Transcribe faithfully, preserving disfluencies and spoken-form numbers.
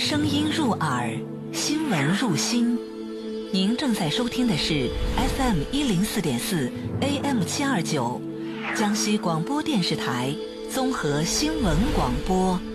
声音入耳，新闻入心。您正在收听的是 F M 一零四点四 A M 七二九，江西广播电视台综合新闻广播。